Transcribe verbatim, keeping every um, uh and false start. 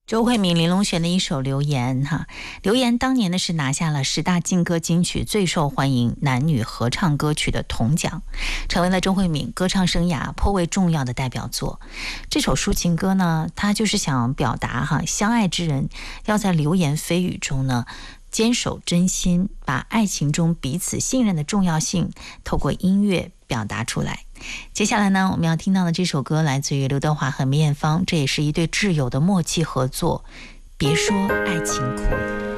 周慧敏、林隆璇的一首《留言》哈，《留言》当年呢是拿下了十大劲歌金曲最受欢迎男女合唱歌曲的铜奖，成为了周慧敏歌唱生涯颇为重要的代表作。这首抒情歌呢，它就是想表达哈，相爱之人要在流言蜚语中呢坚守真心，把爱情中彼此信任的重要性透过音乐表达出来。接下来呢，我们要听到的这首歌来自于刘德华和梅艳芳，这也是一对挚友的默契合作。别说爱情苦。